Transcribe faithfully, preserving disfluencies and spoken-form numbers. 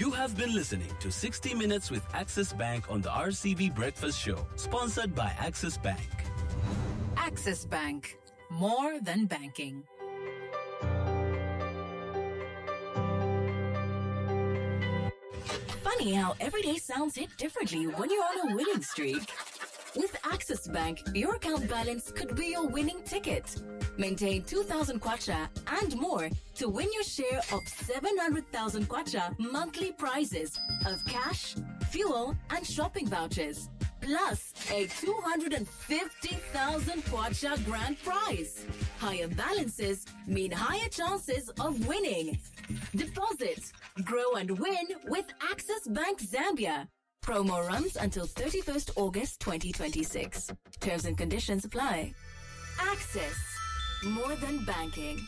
You have been listening to sixty minutes with Axis Bank on the R C B Breakfast Show, sponsored by Axis Bank. Axis Bank, more than banking. Funny how every day sounds hit differently when you're on a winning streak. With Axis Bank, your account balance could be your winning ticket. Maintain two thousand kwacha and more to win your share of seven hundred thousand kwacha monthly prizes of cash, fuel, and shopping vouchers. Plus a two hundred fifty thousand kwacha grand prize. Higher balances mean higher chances of winning. Deposit, grow and win with Axis Bank Zambia. Promo runs until thirty-first August twenty twenty-six. Terms and conditions apply. Axis, more than banking.